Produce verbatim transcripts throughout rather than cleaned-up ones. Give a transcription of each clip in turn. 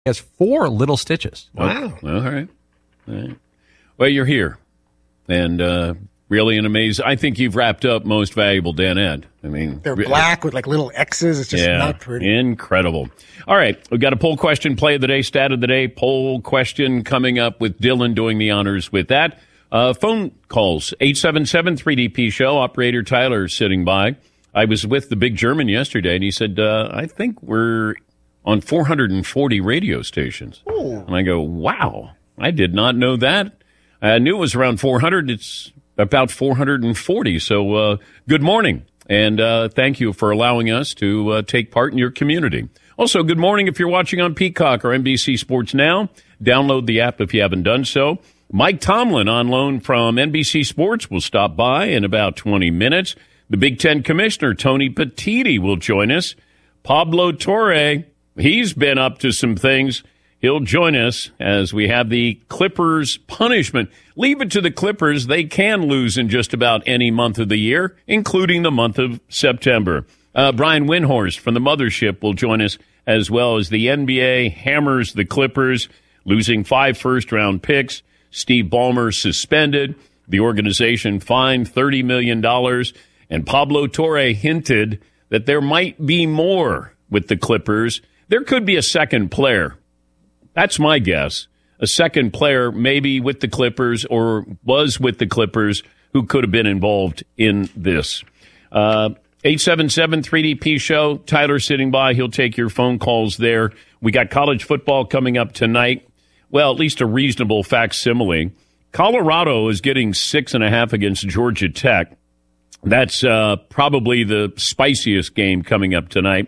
has four little stitches. Wow. Oh, all right. All right. Well, you're here. And uh, really an amazing. I think you've wrapped up most valuable Dan Ed. I mean, they're black with like little X's. It's just yeah, not pretty. Incredible. All right. We've got a poll question, play of the day, stat of the day, poll question coming up with Dylan doing the honors with that. Uh, phone calls, eight seven seven three D P show. Operator Tyler sitting by. I was with the big German yesterday, and he said, uh, I think we're on four hundred forty radio stations. Ooh. And I go, wow, I did not know that. I knew it was around four hundred. It's about four hundred forty. So uh, good morning, and uh, thank you for allowing us to uh, take part in your community. Also, good morning if you're watching on Peacock or N B C Sports Now. Download the app if you haven't done so. Mike Tomlin on loan from N B C Sports will stop by in about twenty minutes. The Big Ten Commissioner, Tony Petitti, will join us. Pablo Torre, he's been up to some things. He'll join us as we have the Clippers punishment. Leave it to the Clippers. They can lose in just about any month of the year, including the month of September. Uh, Brian Windhorst from the Mothership will join us, as well as the N B A hammers the Clippers, losing five first-round picks. Steve Ballmer suspended. The organization fined thirty million dollars. And Pablo Torre hinted that there might be more with the Clippers. There could be a second player. That's my guess. A second player maybe with the Clippers or was with the Clippers who could have been involved in this. Uh, eight seven seven three D P show. Tyler sitting by. He'll take your phone calls there. We got college football coming up tonight. Well, at least a reasonable facsimile. Colorado is getting six and a half against Georgia Tech. That's uh, probably the spiciest game coming up tonight.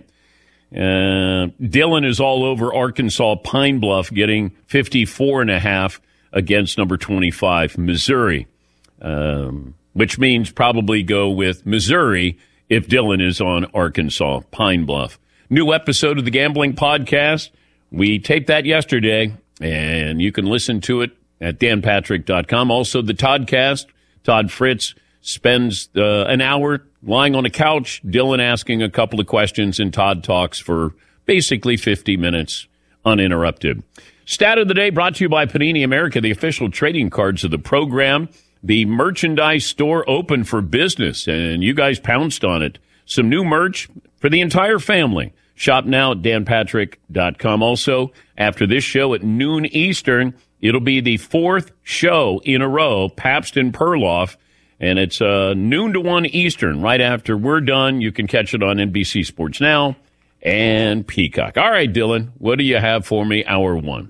Uh, Dylan is all over Arkansas Pine Bluff getting fifty-four and a half against number twenty-five, Missouri, um, which means probably go with Missouri if Dylan is on Arkansas Pine Bluff. New episode of the Gambling Podcast. We taped that yesterday, and you can listen to it at dan patrick dot com. Also, the Toddcast, Todd Fritz spends uh, an hour lying on a couch, Dylan asking a couple of questions, and Todd talks for basically fifty minutes uninterrupted. Stat of the day brought to you by Panini America, the official trading cards of the program. The merchandise store open for business, and you guys pounced on it. Some new merch for the entire family. Shop now at dan patrick dot com. Also, after this show at noon Eastern, it'll be the fourth show in a row, Pabst and Perloff. And it's uh, noon to one Eastern. Right after we're done, you can catch it on N B C Sports Now and Peacock. All right, Dylan, what do you have for me, hour one?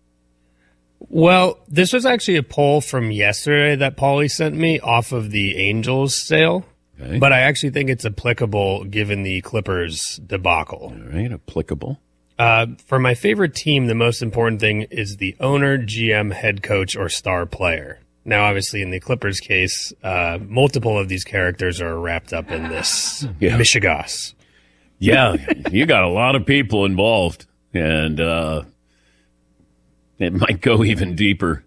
Well, this was actually a poll from yesterday that Paulie sent me off of the Angels sale. Okay. But I actually think it's applicable given the Clippers debacle. All right, applicable. Uh, for my favorite team, the most important thing is the owner, G M, head coach, or star player. Now, obviously, in the Clippers case, uh, multiple of these characters are wrapped up in this yeah. mishigas. Yeah, you got a lot of people involved, and uh, it might go even deeper.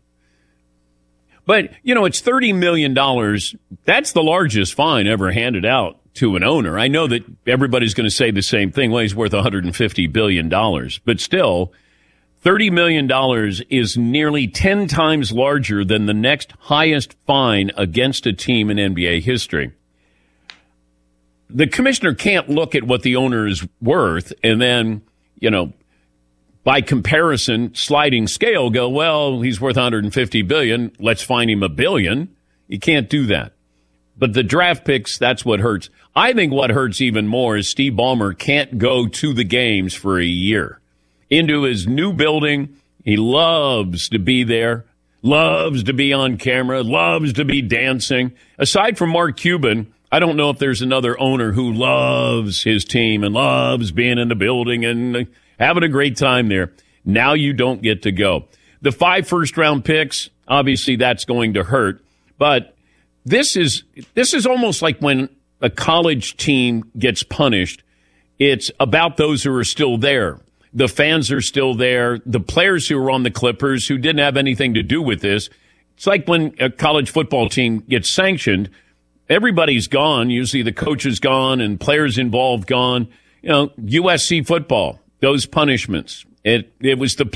But, you know, it's thirty million dollars. That's the largest fine ever handed out to an owner. I know that everybody's going to say the same thing. Well, he's worth one hundred fifty billion dollars. But still, thirty million dollars is nearly ten times larger than the next highest fine against a team in N B A history. The commissioner can't look at what the owner is worth and then, you know, by comparison, sliding scale, go, well, he's worth one hundred fifty billion dollars. Let's fine him a billion. You can't do that. But the draft picks, that's what hurts. I think what hurts even more is Steve Ballmer can't go to the games for a year. Into his new building. He loves to be there, loves to be on camera, loves to be dancing. Aside from Mark Cuban, I don't know if there's another owner who loves his team and loves being in the building and having a great time there. Now you don't get to go. The five first-round picks, obviously that's going to hurt. But this is this is almost like when a college team gets punished. It's about those who are still there. The fans are still there. The players who are on the Clippers who didn't have anything to do with this. It's like when a college football team gets sanctioned, everybody's gone. Usually the coach is gone and players involved gone. You know, U S C football, those punishments. It it was the